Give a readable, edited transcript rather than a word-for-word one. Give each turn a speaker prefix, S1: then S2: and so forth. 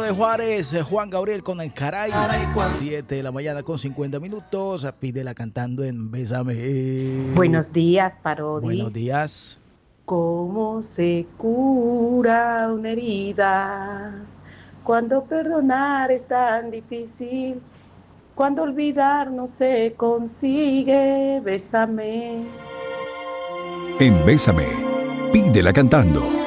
S1: de Juárez, Juan Gabriel con el Caray. 7 de la mañana con 50 minutos. Pídela cantando en Bésame.
S2: Buenos días, Parodis.
S1: Buenos días.
S2: ¿Cómo se cura una herida? Cuando perdonar es tan difícil, cuando olvidar no se consigue. Bésame.
S3: En Bésame, pídela cantando.